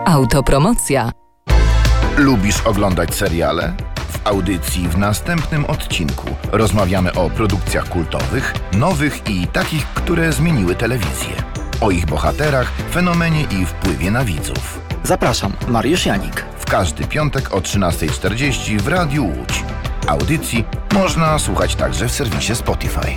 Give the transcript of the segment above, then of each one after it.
Autopromocja. Lubisz oglądać seriale? W audycji w następnym odcinku rozmawiamy o produkcjach kultowych, nowych i takich, które zmieniły telewizję. O ich bohaterach, fenomenie i wpływie na widzów. Zapraszam, Mariusz Janik. W każdy piątek o 13:40 w Radiu Łódź. Audycji można słuchać także w serwisie Spotify.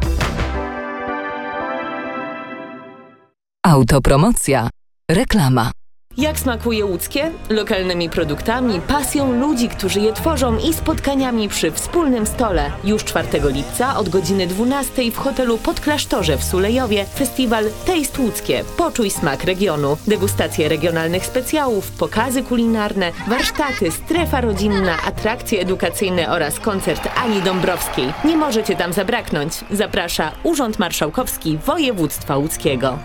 Autopromocja. Reklama. Jak smakuje łódzkie? Lokalnymi produktami, pasją ludzi, którzy je tworzą i spotkaniami przy wspólnym stole. Już 4 lipca od godziny 12 w hotelu Podklasztorze w Sulejowie festiwal Taste Łódzkie. Poczuj smak regionu. Degustacje regionalnych specjałów, pokazy kulinarne, warsztaty, strefa rodzinna, atrakcje edukacyjne oraz koncert Ani Dąbrowskiej. Nie możecie tam zabraknąć. Zaprasza Urząd Marszałkowski Województwa Łódzkiego.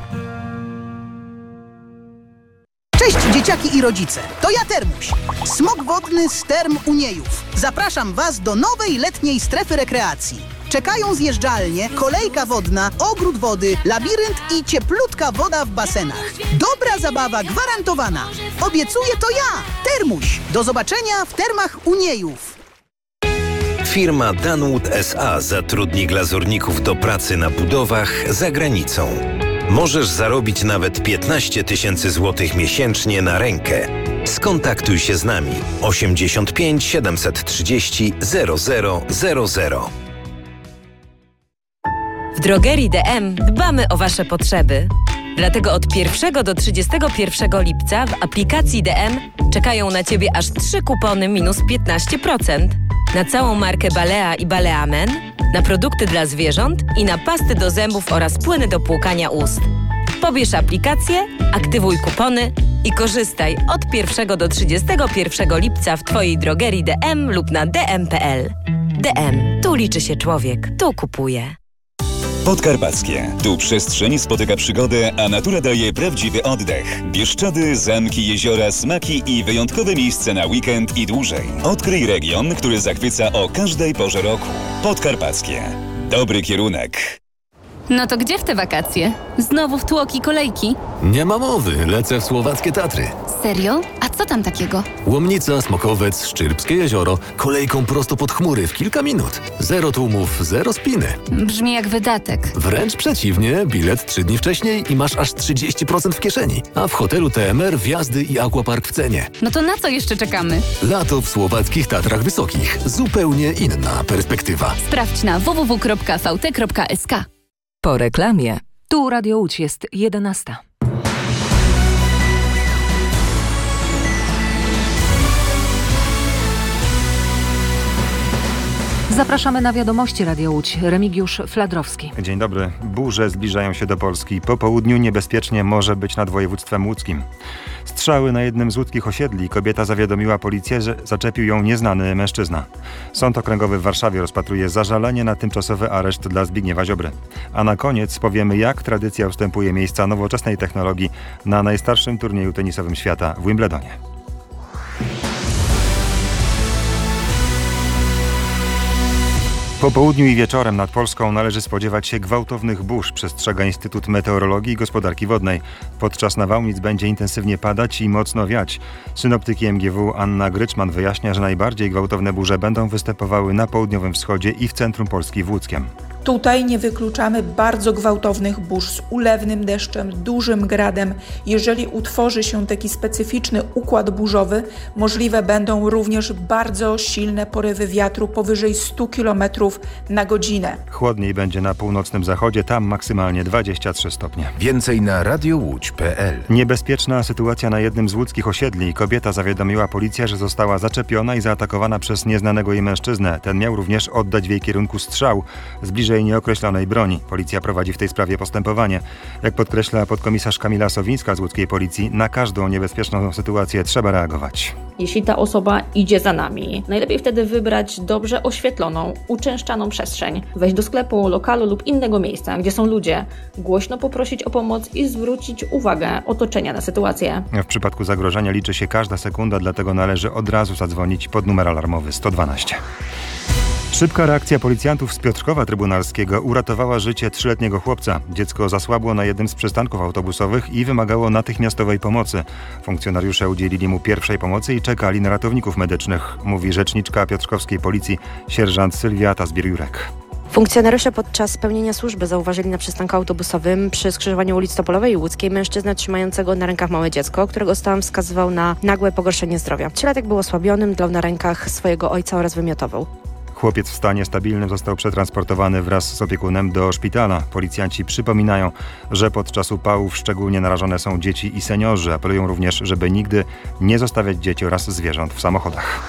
Cześć dzieciaki i rodzice, to ja Termuś, smok wodny z Term Uniejów. Zapraszam Was do nowej letniej strefy rekreacji. Czekają zjeżdżalnie, kolejka wodna, ogród wody, labirynt i cieplutka woda w basenach. Dobra zabawa gwarantowana. Obiecuję to ja, Termuś. Do zobaczenia w Termach Uniejów. Firma Danwood S.A. zatrudni glazurników do pracy na budowach za granicą. Możesz zarobić nawet 15 000 złotych miesięcznie na rękę. Skontaktuj się z nami 85 730 0000. W drogerii DM dbamy o Wasze potrzeby. Dlatego od 1 do 31 lipca w aplikacji DM czekają na Ciebie aż 3 kupony minus 15%. Na całą markę Balea i Balea Men, na produkty dla zwierząt i na pasty do zębów oraz płyny do płukania ust. Pobierz aplikację, aktywuj kupony i korzystaj od 1 do 31 lipca w Twojej drogerii DM lub na dm.pl. DM. Tu liczy się człowiek. Tu kupuje. Podkarpackie. Tu przestrzeń spotyka przygodę, a natura daje prawdziwy oddech. Bieszczady, zamki, jeziora, smaki i wyjątkowe miejsce na weekend i dłużej. Odkryj region, który zachwyca o każdej porze roku. Podkarpackie. Dobry kierunek. No to gdzie w te wakacje? Znowu w tłoki kolejki? Nie ma mowy, lecę w słowackie Tatry. Serio? A co tam takiego? Łomnica, Smokowiec, Szczyrbskie jezioro, kolejką prosto pod chmury w kilka minut. Zero tłumów, zero spiny. Brzmi jak wydatek. Wręcz przeciwnie, bilet 3 dni wcześniej i masz aż 30% w kieszeni. A w hotelu TMR wjazdy i aquapark w cenie. No to na co jeszcze czekamy? Lato w słowackich Tatrach Wysokich. Zupełnie inna perspektywa. Sprawdź na www.vt.sk. Po reklamie. Tu Radio Łódź jest 11. Zapraszamy na wiadomości Radio Łódź. Remigiusz Fladrowski. Dzień dobry. Burze zbliżają się do Polski. Po południu niebezpiecznie może być nad województwem łódzkim. Strzały na jednym z łódzkich osiedli. Kobieta zawiadomiła policję, że zaczepił ją nieznany mężczyzna. Sąd Okręgowy w Warszawie rozpatruje zażalenie na tymczasowy areszt dla Zbigniewa Ziobry. A na koniec powiemy, jak tradycja ustępuje miejsca nowoczesnej technologii na najstarszym turnieju tenisowym świata w Wimbledonie. Po południu i wieczorem nad Polską należy spodziewać się gwałtownych burz, przestrzega Instytut Meteorologii i Gospodarki Wodnej. Podczas nawałnic będzie intensywnie padać i mocno wiać. Synoptyki MGW Anna Gryczman wyjaśnia, że najbardziej gwałtowne burze będą występowały na południowym wschodzie i w centrum Polski w Łódzkiem. Tutaj nie wykluczamy bardzo gwałtownych burz z ulewnym deszczem, dużym gradem. Jeżeli utworzy się taki specyficzny układ burzowy, możliwe będą również bardzo silne porywy wiatru powyżej 100 km na godzinę. Chłodniej będzie na północnym zachodzie, tam maksymalnie 23 stopnie. Więcej na radiołódź.pl. Niebezpieczna sytuacja na jednym z łódzkich osiedli. Kobieta zawiadomiła policję, że została zaczepiona i zaatakowana przez nieznanego jej mężczyznę. Ten miał również oddać w jej kierunku strzał z bliżej nieokreślonej broni. Policja prowadzi w tej sprawie postępowanie. Jak podkreśla podkomisarz Kamila Sowińska z łódzkiej policji, na każdą niebezpieczną sytuację trzeba reagować. Jeśli ta osoba idzie za nami, najlepiej wtedy wybrać dobrze oświetloną, uczęszczaną przestrzeń, wejść do sklepu, lokalu lub innego miejsca, gdzie są ludzie, głośno poprosić o pomoc i zwrócić uwagę otoczenia na sytuację. W przypadku zagrożenia liczy się każda sekunda, dlatego należy od razu zadzwonić pod numer alarmowy 112. Szybka reakcja policjantów z Piotrkowa Trybunalskiego uratowała życie 3-letniego chłopca. Dziecko zasłabło na jednym z przystanków autobusowych i wymagało natychmiastowej pomocy. Funkcjonariusze udzielili mu pierwszej pomocy i czekali na ratowników medycznych, mówi rzeczniczka piotrkowskiej policji sierżant Sylwia Tasbir-Jurek. Funkcjonariusze podczas pełnienia służby zauważyli na przystanku autobusowym przy skrzyżowaniu ulic Topolowej i Łódzkiej mężczyznę trzymającego na rękach małe dziecko, którego stan wskazywał na nagłe pogorszenie zdrowia. 3-latek był osłabionym, dlał na rękach swojego ojca oraz wymiotował. Chłopiec w stanie stabilnym został przetransportowany wraz z opiekunem do szpitala. Policjanci przypominają, że podczas upałów szczególnie narażone są dzieci i seniorzy. Apelują również, żeby nigdy nie zostawiać dzieci oraz zwierząt w samochodach.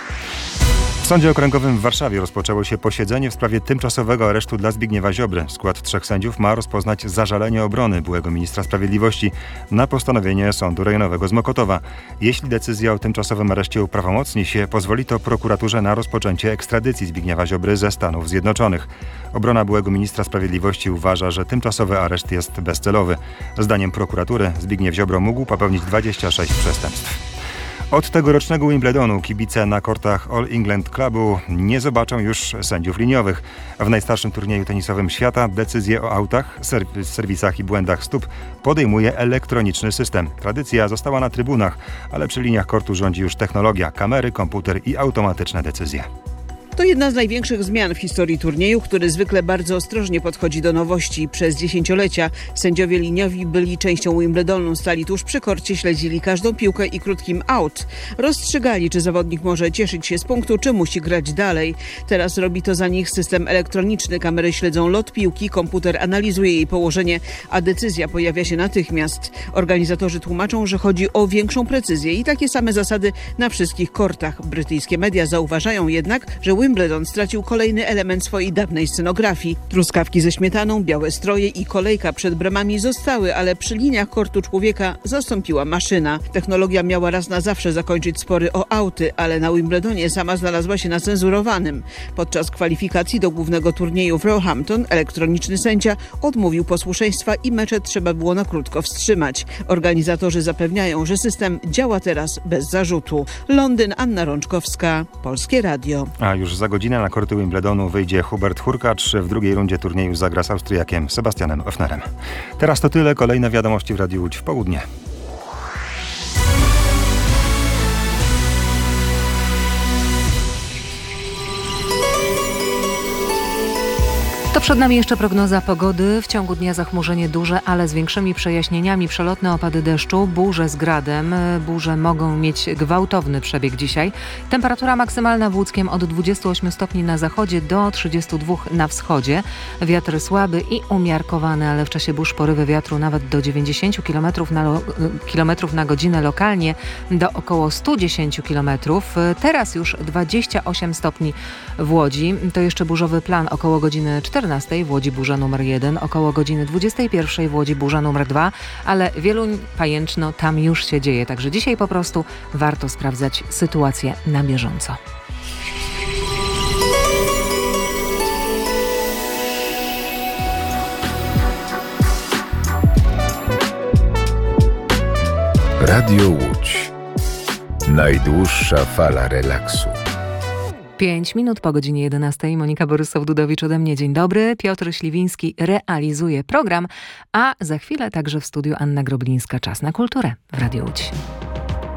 W Sądzie Okręgowym w Warszawie rozpoczęło się posiedzenie w sprawie tymczasowego aresztu dla Zbigniewa Ziobry. Skład 3 sędziów ma rozpoznać zażalenie obrony byłego ministra sprawiedliwości na postanowienie Sądu Rejonowego z Mokotowa. Jeśli decyzja o tymczasowym areszcie uprawomocni się, pozwoli to prokuraturze na rozpoczęcie ekstradycji Zbigniewa Ziobry ze Stanów Zjednoczonych. Obrona byłego ministra sprawiedliwości uważa, że tymczasowy areszt jest bezcelowy. Zdaniem prokuratury Zbigniew Ziobro mógł popełnić 26 przestępstw. Od tegorocznego Wimbledonu kibice na kortach All England Clubu nie zobaczą już sędziów liniowych. W najstarszym turnieju tenisowym świata decyzje o autach, serwisach i błędach stóp podejmuje elektroniczny system. Tradycja została na trybunach, ale przy liniach kortu rządzi już technologia, kamery, komputer i automatyczne decyzje. To jedna z największych zmian w historii turnieju, który zwykle bardzo ostrożnie podchodzi do nowości. Przez dziesięciolecia sędziowie liniowi byli częścią Wimbledonu, stali tuż przy korcie, śledzili każdą piłkę i krótkim out. Rozstrzygali, czy zawodnik może cieszyć się z punktu, czy musi grać dalej. Teraz robi to za nich system elektroniczny. Kamery śledzą lot piłki, komputer analizuje jej położenie, a decyzja pojawia się natychmiast. Organizatorzy tłumaczą, że chodzi o większą precyzję i takie same zasady na wszystkich kortach. Brytyjskie media zauważają jednak, że Wimbledon stracił kolejny element swojej dawnej scenografii. Truskawki ze śmietaną, białe stroje i kolejka przed bramami zostały, ale przy liniach kortu człowieka zastąpiła maszyna. Technologia miała raz na zawsze zakończyć spory o auty, ale na Wimbledonie sama znalazła się na cenzurowanym. Podczas kwalifikacji do głównego turnieju w Roehampton elektroniczny sędzia odmówił posłuszeństwa i mecze trzeba było na krótko wstrzymać. Organizatorzy zapewniają, że system działa teraz bez zarzutu. Londyn, Anna Rączkowska, Polskie Radio. A już za godzinę na korty Wimbledonu wyjdzie Hubert Hurkacz. W drugiej rundzie turnieju zagra z Austriakiem Sebastianem Ofnerem. Teraz to tyle. Kolejne wiadomości w Radiu Łódź w południe. To przed nami jeszcze prognoza pogody. W ciągu dnia zachmurzenie duże, ale z większymi przejaśnieniami. Przelotne opady deszczu, burze z gradem. Burze mogą mieć gwałtowny przebieg dzisiaj. Temperatura maksymalna w Łódzkiem od 28 stopni na zachodzie do 32 na wschodzie. Wiatr słaby i umiarkowany, ale w czasie burz porywy wiatru nawet do 90 km na godzinę, lokalnie do około 110 km. Teraz już 28 stopni w Łodzi. To jeszcze burzowy plan około godziny 14 w Łodzi burza numer 1, około godziny 21 w Łodzi burza numer 2, ale Wieluń, Pajęczno, tam już się dzieje. Także dzisiaj po prostu warto sprawdzać sytuację na bieżąco. Radio Łódź. Najdłuższa fala relaksu. 5 minut po godzinie 11. Monika Borysow-Dudowicz ode mnie. Dzień dobry. Piotr Śliwiński realizuje program, a za chwilę także w studiu Anna Groblińska. Czas na kulturę w Radiu Łódź.